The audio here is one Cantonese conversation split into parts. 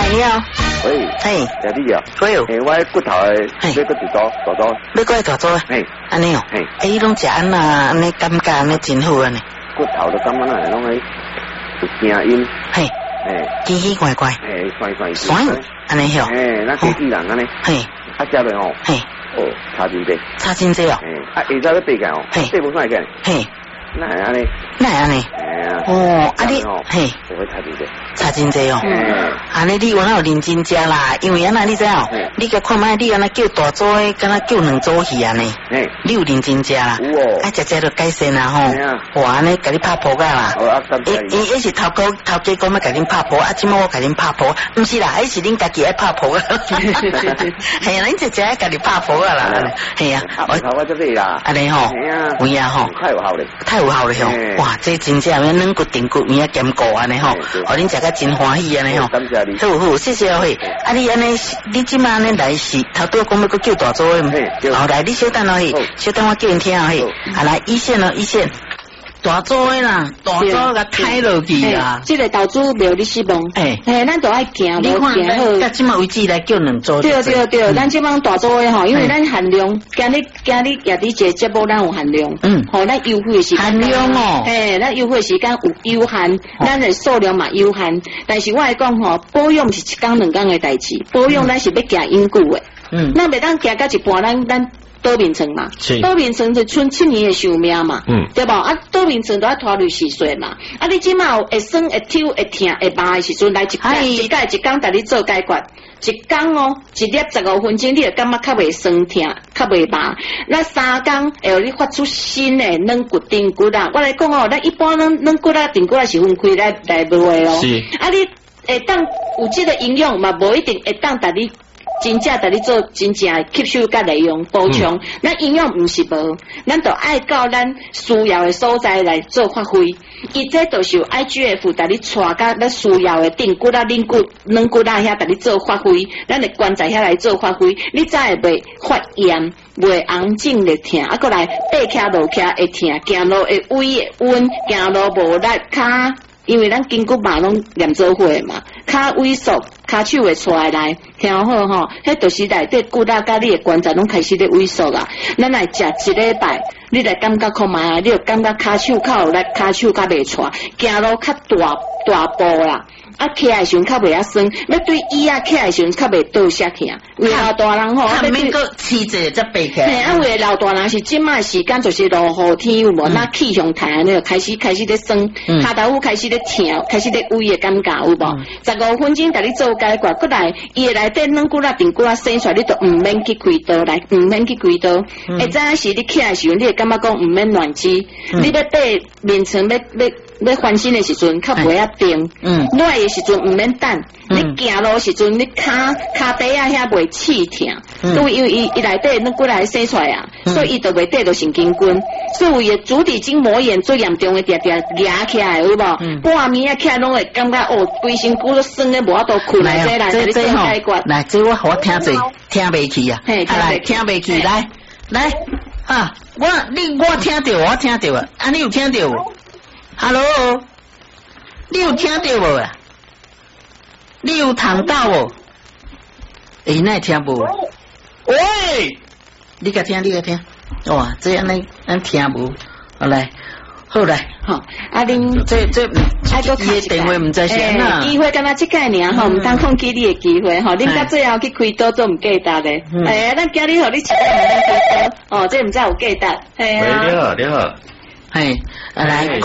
你好。 喂， 嘿， 兄弟啊， 对哦。 我骨头的要个大刀， 要过来大刀。 嘿， 安尼哦。 嘿， 伊拢食安那安尼感觉安尼真好安尼。 骨头都感觉那拢有声音。 嘿，奇奇怪怪。酸安尼吼。 那机器人安尼。 嘿， 啊，食落哦。 嘿， 哦，差真济。 差真济哦。 啊，下早要爬起哦。 嘿， 爬不上来个。 嘿， 那系安尼。 那系安尼。哦，啊你嘿， 就会差真济。 差真济哦。安尼你有哪有认真食啦？因为安那你知哦，你甲看卖你安那叫大组的，敢若叫两组去安尼。你有认真食啦？有哦。啊，食就改善啦吼。我安尼甲你拍扑啊啦。伊是头家讲要甲恁拍扑，啊，即摆我甲恁拍扑，毋是啦，迄是恁家己爱拍扑啊。系啊，恁直接家己拍扑啊啦。系啊。 我这边啦。 安尼吼。有啊吼。 太有效咧。 太有效咧吼。哇，这真正要软骨定骨面啊兼顾安尼吼，互恁食甲真欢喜安尼吼。 感谢你。 好，谢谢嘿。啊，你安尼，你即摆安尼来是头拄讲要搁叫大组的嘛？后来你稍等咯嘿，稍等我叫因听嘿。啊来，一线咯，一线。大组的啦，大组甲开落去啦。 这个投资袂你失望。咱都爱行， 你看好。到即摆为止来叫两组。 对，咱即摆大组的吼，因为咱限量，今日夜里一个节目咱有限量。吼，咱优惠时间。 限量哦。 咱优惠时间有限，咱的数量嘛有限。但是我来讲吼，保养是一天两天的代志，保养咱是要行永久的。咱袂当行到一半，咱。多面层嘛，多面层就剩7年的寿命嘛，对吧？啊，多面层都要拖20岁嘛。啊，你即马有会酸、会抽、会痛、会麻的时阵来一天带你做解决，一天哦，一粒15分钟，你就感觉较袂酸痛，较袂麻。那3天会互你发出新的软骨定骨啦。我来讲哦，咱一般软骨啦、定骨啦是分开来卖哦。啊，你会当有这个营养嘛，无一定会当带你。真正带你做真正吸收甲内容补充，咱营养毋是无，咱就爱到咱需要的所在来做发挥。伊这就是有 IGF 带你带到咱需要的定骨啦、软骨遐带你做发挥，咱的关节遐来做发挥，你才会袂发炎、袂红肿的痛，啊，过来爬起落起会痛，行路会畏会晕，行路无力骹。因为咱筋骨嘛拢连做伙嘛，骹萎缩，骹手会出来，听好吼，迄就是内底骨啦甲你的关节拢开始咧萎缩啦。咱来食一礼拜，你来感觉看卖，你就感觉骹手较有力，骹手较袂出，行路较大步啦。啊，起来时阵较袂酸，要对椅啊起来时阵较袂倒下去啊。为老大人吼， 他免个起者才爬起来。 啊，为老大人是即卖时间就是落雨天有无？那气象台安尼就开始咧酸，骹头骨开始咧痛，开始咧胃的感觉有无？15分钟带你做解决，过来伊的内底软骨啦、定骨啦生出来，你都毋免去开刀来，毋免去开刀。会知影是你起来时阵，你会感觉讲毋免暖机，你要爬面层要翻身的时阵，较袂遐定。热的时阵毋免等，你行路时阵，你骹底啊遐袂刺痛，因为伊内底软骨来生出来啊，所以伊就袂得到神经根，所以伊的足底筋膜炎最严重的定压起来，有无？半暝啊起来拢会感觉哦，规身躯都酸的无法度困来这来，你做解决。 来，这我听者听袂起啊，来听袂起，来啊，我听到啊，啊你有听到 ？Hello， 你有听到无啊？你有听到无？那听无？喂，你甲听，哇，这样呢，咱听无，好来。好来， 好，啊恁这爱个开电话唔知啥呐， 机会敢若即个尔吼，唔当放弃你的机会吼，恁到最后去开刀都唔记得咧，咱今日互你吃咱开刀，哦，这唔知有记得，系啊，你好， 系，来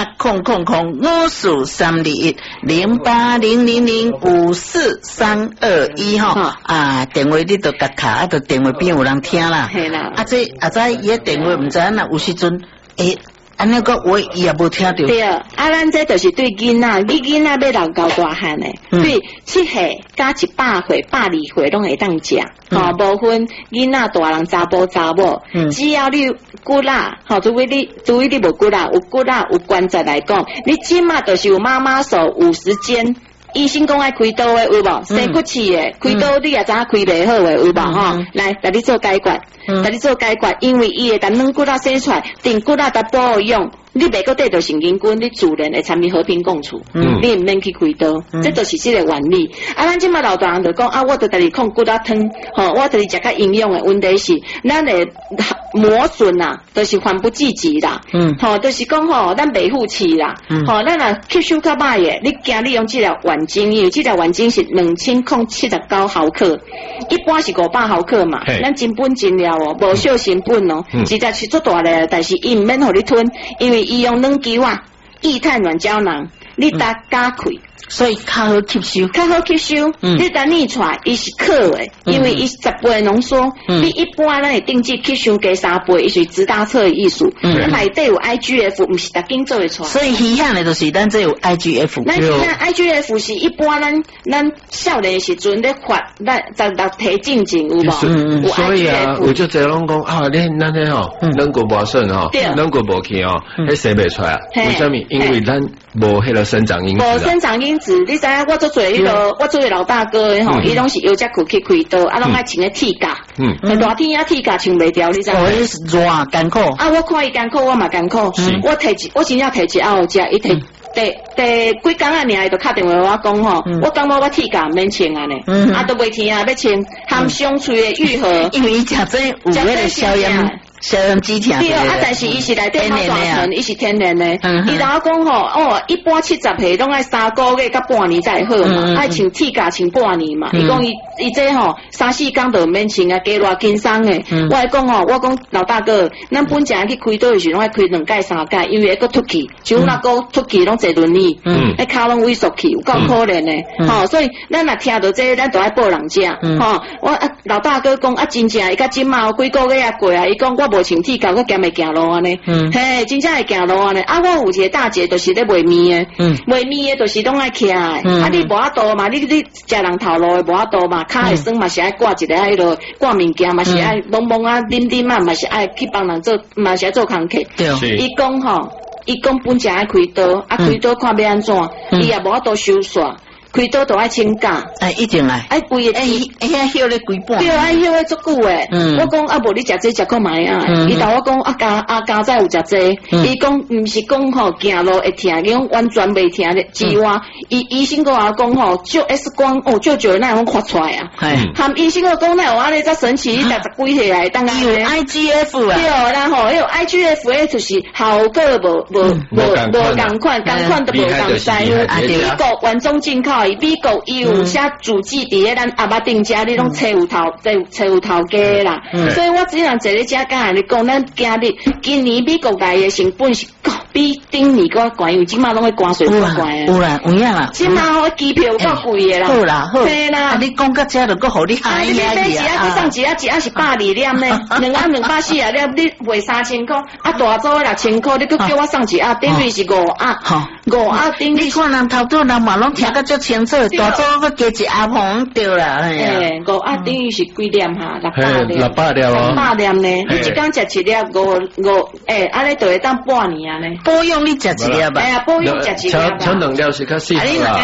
0800054321吼，啊，电话你都甲卡，啊，就电话边有人听啦， 系啦， 啊，这啊在伊个电话唔知呐，有时阵安尼个我伊也无听到。 对啊，咱这就是对囡仔，你囡仔要留够大汉的，对7岁加100岁、102岁拢会当食，无分囡仔、大人、查甫、查某，只要你骨啦，除非你无骨啦，有骨啦，有关节来讲，你即马就是有妈妈手有时间。医生讲爱开刀的有无？生骨刺的开刀你也知影开袂好的有无？吼，来带你做解决，因为伊会当软骨啦生出来，定骨啦达保养， 你袂个得到神经菌，你自然会参与和平共处。你唔免去开刀，这就是这个原理。咱即马老大人就讲我就家己控骨头汤，我就是食较营养的。问题是，咱的磨损啦，就是缓不济急啦。就是讲咱袂负气啦。咱若吸收较歹的，你惊你用这条丸精，因为这条丸精是2079毫克，一般是500毫克嘛。咱真本真料无小成本实在是做大咧，但是伊唔免互你吞，因为伊用软球液态软胶囊，你打加开。 所以较好吸收， 你等你出来，伊是可的，因为伊10倍浓缩，比一般咱会定制吸收加3倍，伊是直达测的意思。咱内底有 IGF， 唔是逐间做会出来。 所以稀罕的就是咱这有 IGF。 咱 IGF 是一般咱少年时阵咧发，咱提进前有无？ 所以啊，有就这拢讲啊，咱咧软骨无顺软骨无去迄生袂出来。为什么？因为咱无迄个生长因子。 无生长因子，你知影我做迄个，我做个老大哥的伊拢是腰脊骨去开刀，拢爱穿个铁甲，热天啊铁甲穿袂掉，你知影？ 热艰苦。 我看伊艰苦，我嘛艰苦。我真正提一后食，伊提几工啊，尔伊就敲电话我讲我感觉我铁甲免穿啊呢，都袂听啊，要穿含香脆的愈合， 因为伊食这有迄个消炎止疼。 对但是伊是内底好大层，伊是天然的。伊同我讲一般70岁拢爱3个月到半年才好嘛，爱穿铁甲穿半年嘛。伊讲伊这3-4工就免穿啊，加偌轻松的。我讲我讲老大哥，咱本正去开刀的时候，拢爱开2届3届，因为会个脱气，像那个脱气拢坐轮椅，迄骹拢萎缩去，有够可怜的。所以咱若听到这，咱都爱报人家。我老大哥讲真正伊甲今嘛几个月啊过啊，伊讲我无穿铁甲，我行袂行路安尼。嘿，真正会行路安尼。我有一个大姐，就是咧卖面的，卖面的就是拢爱徛的。你无法度嘛，你食人头路的无法度嘛，骹会酸嘛是爱挂一个迄落挂物件嘛是爱懵懵啊啉啊嘛是爱去帮人做嘛是爱做工课。伊讲本正爱开刀，开刀看要安怎，伊也无法度收煞。开刀都爱请假， 一定来， 规个休咧规半， 对休咧足久诶。我讲无你食这食个买啊，伊同我讲家仔有食这，伊讲毋是讲行路会疼，伊讲完全袂疼之外，医生跟我讲照 X 光照那样看出来啊。含医生跟我讲那有安尼遮神奇，你60几岁来当然有 IGF 啊， 对啦迄有 IGF 诶就是效果无共款都无共使。美国原装进口。美国伊有写注记伫咧咱阿爸顶家，你拢找有头家啦。所以我只能坐咧遮甲你讲，咱今年美国来的成本是比顶年个贵，因为即马拢会关税过贵。 有啦，有影啦。 即马机票够贵的啦。 好啦， 对啦。 你讲到遮就够互你嗨呀！ 你送一盒是120粒呢，2盒240粒，你卖3000块，大组6000块，你佫叫我送一盒，等于是5盒等于。 你看人头拄人嘛拢听个足清楚，大组佫加一盒红对啦。 5盒等于是几粒哈？600粒。 600粒哦。 600粒呢？你一工食1粒5，安尼就会当半年啊呢。 保养你食1粒吧。 保养食1粒。 像2粒是较适合啦。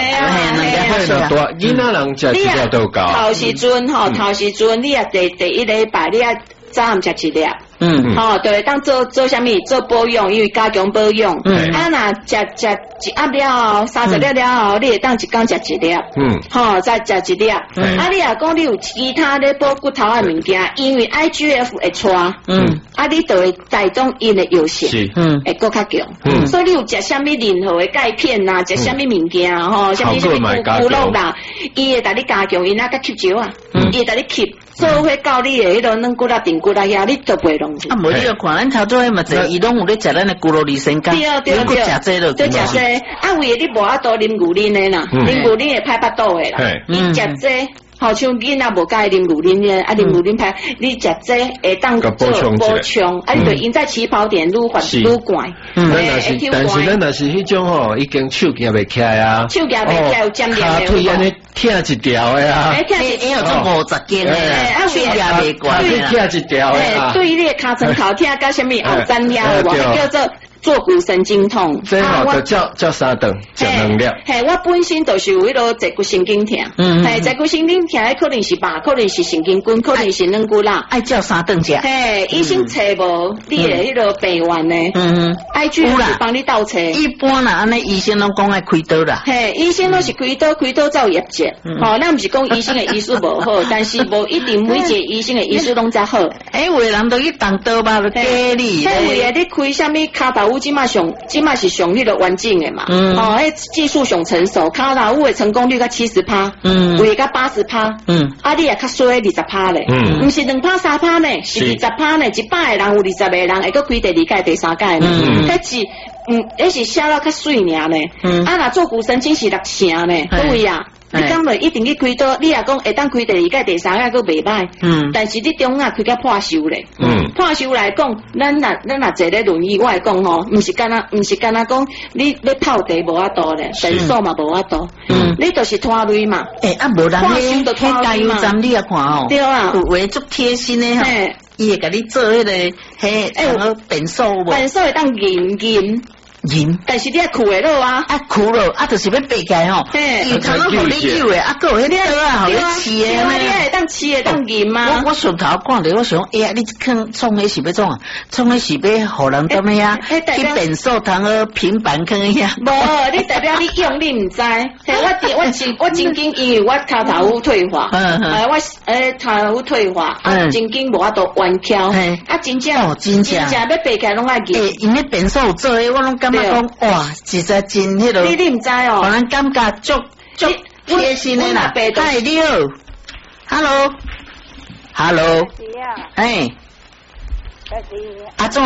2 粒大囡仔人食1粒都够。 头时阵你也第1礼拜你也早暗食1粒。对，当做啥物？做保养，因为加强保养。若食一盒了，30粒了，你会当一工食1粒。再食1粒。你若讲你有其他咧补骨头的物件，因为 IGF 会带。你就会带动因的药性，会更较强。所以你有食啥物任何的钙片呐，食啥物物件啥物骨肉啦，伊会带你加强因那个吸收啊，伊会带你吸。做伙教你的迄个软骨啦、顶骨啦遐，你都袂弄去。 无你要看咱头做迄嘛济，伊拢有咧食咱的骨肉离心肝。 对， 食这就食这。为你无法度啉牛奶的啦，啉牛奶会歹巴肚的啦。你食这。像囡仔无介啉牛奶的，啉牛奶歹，你食这会当做补充，你就赢在起跑点愈快愈悬。 但是咱若是迄种已经手举袂起来啊， 手举袂起来有尖尖的， 腿安尼疼一条的啊， 伊有做50斤的，手举袂惯， 疼一条的啊， 对你的骹床头疼甲什么后粘遐，叫做坐骨神经痛。 这吼就叫三顿，食能量。 嘿，我本身就是有迄个坐骨神经痛，嘿，坐骨神经痛，可能是吧，可能是神经根，可能是软骨啦， 爱叫三顿食。 嘿，医生找无你的迄个病源呢？爱去帮你倒找。 一般啦，安尼医生拢讲爱开刀啦。 嘿，医生都是开刀才有业绩。吼，咱毋是讲医生的医术无好，但是无一定每一个医生的医术拢才好。 有的人都去动刀吧，就假你。 迄为啊，你开啥物骹头屋，即马是上迄个完整的嘛。迄技术上成熟，骹头屋的成功率甲70%，为甲80%。你也较衰20%咧。毋是2%、3%呢，是20%呢，100个人有20个人会搁开第二届、第三届呢。迄是写了较水尔呢。若做骨神经是6成呢，各位啊。你讲了一定去开刀，你也讲会当开第二届、第三届，佫袂歹。但是你中啊开甲破手咧。破手来讲，咱若坐咧轮椅，我会讲吼，毋是干那讲你要泡茶无法度咧，诊所嘛无法度。你就是拖累嘛。 无人迄加油站你也看吼。 对啊。 有话足贴心诶吼，伊会甲你做迄个变数无？ 变数会当银，但是你也哭会落啊， 哭落，就是要爬起来吼。伊头仔互你救诶，搁有迄刀啊，互你刺诶。 你会当刺会当银吗？ 我顺头看着，我想，你创迄是要创啊？创迄是要互人怎么样？去变数通个平板坑遐。 无，你代表你用你毋知。我真经因为我骹头有退化，我骹头有退化，真经无法度弯翘，真正要爬起来拢爱银。 因迄变数做诶，我拢感觉讲哇，实在真迄落。 你毋知哦？ 互人感觉足贴心诶啦。嗨，你好 ，Hello。哎。阿怎？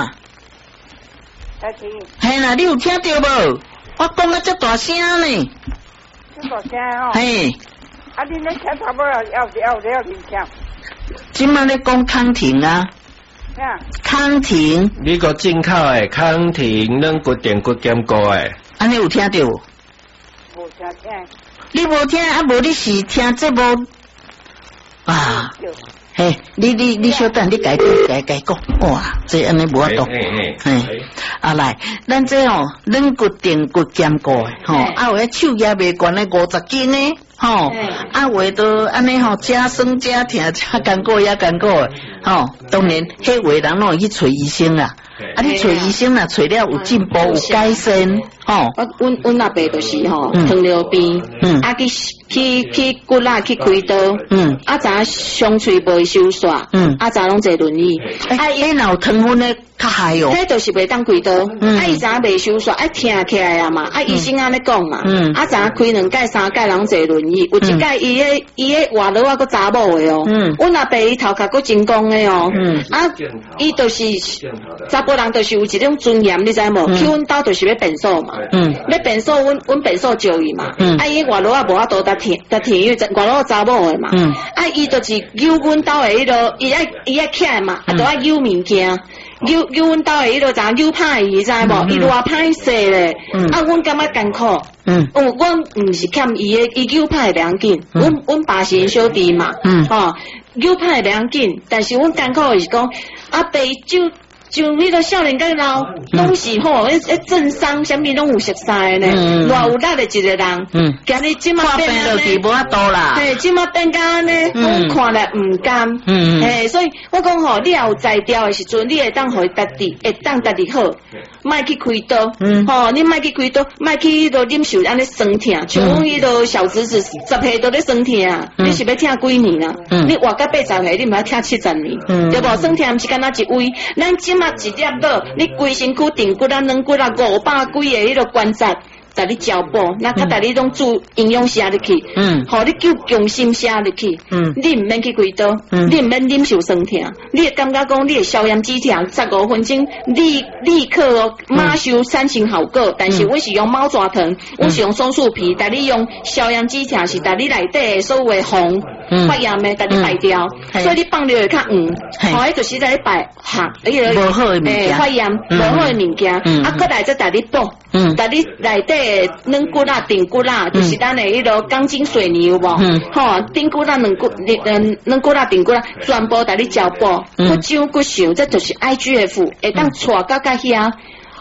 嘿啦，你有听到无？我讲啊，足大声呢。 足大声哦。 嘿。 你咧听差不多要停听。 今麦咧讲康婷啊。康婷， 你个进口诶，康婷软骨电骨减高诶， 安尼有听到？ 无听。 你无听，无你是听节目啊？嘿，你小等，你改讲，哇，这安尼无法度。来，咱这软骨电骨减高诶，有迄手也袂悬咧50斤呢。话都安尼加酸加疼加艰苦也艰苦诶，当然，迄话人拢会去找医生啦。你找医生啦，找了有进步有改善， 阮阿伯就是糖尿病，去骨啦去开刀，早上喙袂收煞，早拢坐轮椅， 伊若有糖分咧较害哦， 迄就是袂当开刀，伊早袂收煞，疼起来啊嘛，医生安尼讲嘛，早开2届3届人坐轮椅，有一届伊个活落搁查某诶哦，阮阿伯伊头壳搁真光诶哦，伊就是查甫人就是有一种尊严，你知无？去阮兜就是要变数嘛，要变数，阮变数招伊嘛，伊活落无法度搭田，因为活落查某诶嘛，伊就是揪阮兜诶迄个，伊爱起来嘛，都爱揪物件。揪阮兜诶迄个咋揪歹伊知无？伊偌歹势咧，阮感觉艰苦。阮毋是欠伊诶，伊揪歹袂要紧。阮爸是因小弟嘛，揪歹袂要紧。但是阮艰苦是讲，阿伯就迄个少年甲老拢是迄政商啥物拢有熟悉呢，偌有力的一个人，今日即马变落去无法度啦， 嘿，即马变甲呢，我看来毋甘，嘿，所以我讲你也有才调的时阵，你会当互伊家己好，莫去开刀，你莫去开刀，莫去迄个忍受安尼酸痛，像阮迄个小侄子10岁都咧酸痛，你是要疼几年啊？你活到80岁，你毋要疼70年，对无？酸痛毋是干那一位，咱即嘛一粒落，你规身躯定骨啊、软骨啊500几个迄个关节，带你照补，那较带你拢注营养下入去，互你叫强心下入去，你毋免去开刀，你毋免忍受酸痛，你会感觉讲你会消炎止痛，15分钟立刻马上产生效果。但是我是用猫爪藤，我是用松树皮，带你用消炎止痛，是带你内底所有的红发炎的带你排掉，所以你放尿会较黄，迄就是在你排无好的物件， 发炎无好的物件，搁来再带你补，带你内底软骨啦、顶骨啦，就是咱的迄个钢筋水泥有无？顶骨啦、软骨啦、顶骨啦，全部带你照补，骨长骨瘦，这就是 IGF， 会当带到遐。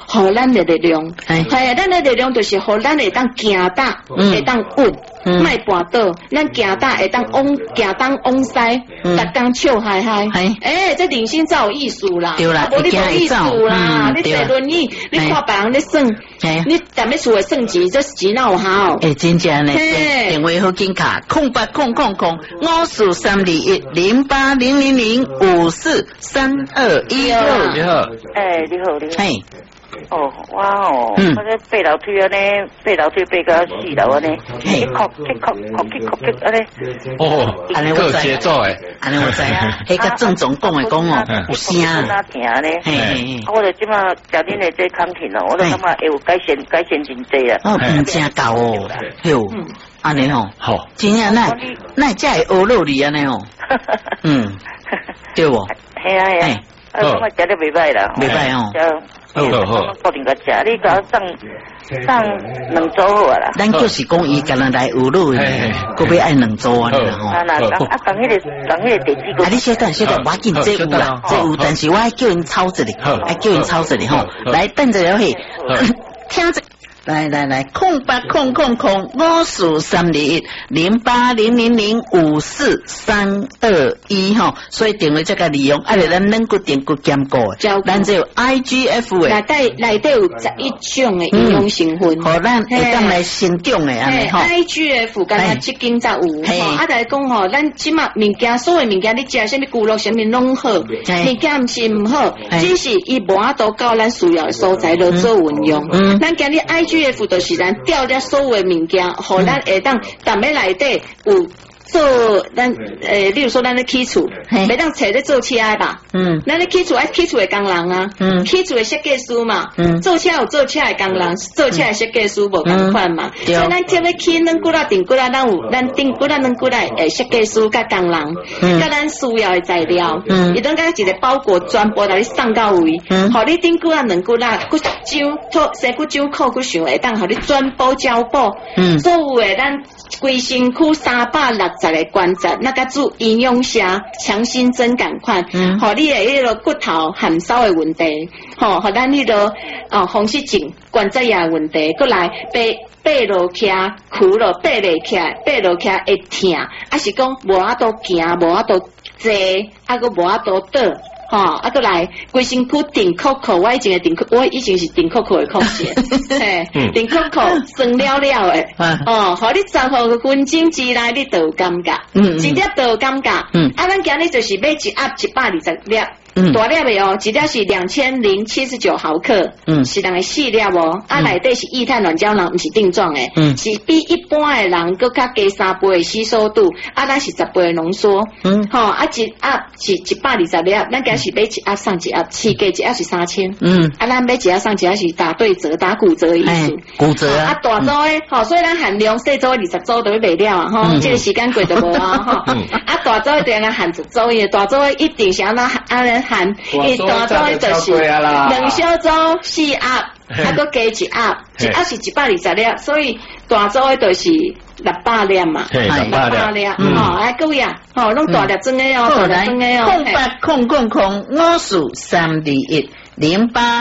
互咱的力量，系咱的力量就是互咱会当行大，会当稳。卖跋倒，咱行大会当往西，逐工笑嗨嗨。这人生才有意思啦， 对啦， 无你无意思啦，你坐轮椅，你看别人咧算，你踮咧厝诶算钱，这钱哪有效？ 真正咧，电话好紧卡，0800543210054321。 你好， 你好。 嘿。 哦，我哦，我咧爬楼梯安尼，爬楼梯爬到4楼安尼，一哭安尼。 哦，安尼有节奏诶， 安尼我知啊，迄个郑总讲诶讲哦，有声。 我就即马交恁诶这康婷哦，我就感觉会有改善真济啊。 哦，真高哦，哟，安尼吼， 好， 真正那才会学落去安尼哦，对无？ 系啊。我食得袂歹啦， 袂歹哦。 好，固定个食，你甲我送2组好啦。 咱就是讲伊敢若来学落去，佮要爱2组啊，吼。 讲迄个地址个。 你小等，我紧这有啦，这有，但是我爱叫因抄一下，吼。来，等着了嘿，听着。来，0800054321吼，所以电话这个利用，咱软骨电骨兼顾，咱就 IGF 诶， 内底有11种诶营养成分， 好，咱会当来成长诶安尼吼。 IGF 敢若7斤才有，来讲吼，咱即马物件，所有物件你食什么骨肉，什么拢好，物件毋是毋好，只是伊无法度到咱需要诶所在落做运用。咱今日 IGF 就是咱调了所有物件，互咱会当踮咧内底有做咱例如说咱咧起厝，袂当找咧做车吧？咱咧起厝爱起厝诶工人啊，起厝诶设计师嘛，做车有做车诶工人，做车诶设计师无共款嘛。所以咱贴咧起软骨啦、顶骨啦，咱有咱顶骨啦、软骨啦诶设计师甲工人，甲咱需要诶材料，伊当甲一个包裹全部来送到位，互你顶骨啦、软骨啦、骨酒、细骨酒、扣骨想会当互你全部交补，所有诶咱规身躯360个关节，那个做营养下强心针共款，互你诶迄个骨头含少诶问题，互咱迄个风湿症、关节炎问题，过来爬落起来，屈落爬落起来会痛，还是讲无法度行，无法度坐，还佫无法度倒。过来，规身躯顶扣扣，我以前是顶扣扣的空姐，顶扣扣酸了了诶，互你15个分钟之内，你就有感觉，一粒就有感觉，咱今日就是买一盒120粒。大粒的哦，一粒是2079毫克，是人的4粒哦，内底是液态软胶囊，不是定状的，是比一般的人更加加3倍的吸收度，咱是10倍的浓缩，一盒是120粒，咱今是买一盒送一盒，市价一盒是3000，咱买一盒送一盒是打对折、打骨折的意思， 骨折啊， 大组的，所以咱含量细组20组就要卖了啊，这个时间过就无啊，大组一定要含10组，因为大组一定是安含，伊大组就是2小组4盒，佮加一盒，一盒是120粒，所以大组的就是600粒嘛，600粒，各位啊，拢大粒装的哦，大粒装的哦， 080054321008。